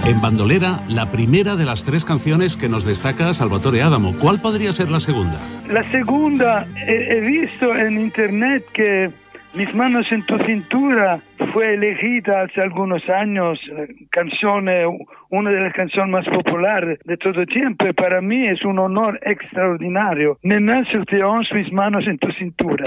En Bandolera, la primera de las 3 canciones que nos destaca Salvatore Adamo. ¿Cuál podría ser la segunda? La segunda, he visto en internet que Mis manos en tu cintura fue elegida hace algunos años, una de las canciones más populares de todo el tiempo. Para mí es un honor extraordinario. Mes mains sur tes hanches, mis manos en tu cintura.